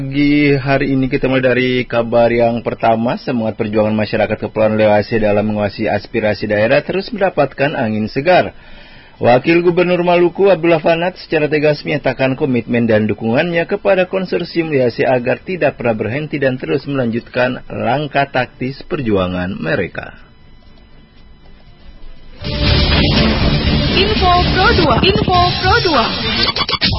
Pagi hari ini kita mulai dari kabar yang pertama. Semangat perjuangan masyarakat Kepulauan Lewase dalam menguasai aspirasi daerah terus mendapatkan angin segar. Wakil Gubernur Maluku Abdullah Fanat secara tegas menyatakan komitmen dan dukungannya kepada konsorsium Lewase agar tidak pernah berhenti dan terus melanjutkan langkah taktis perjuangan mereka. Info Pro 2.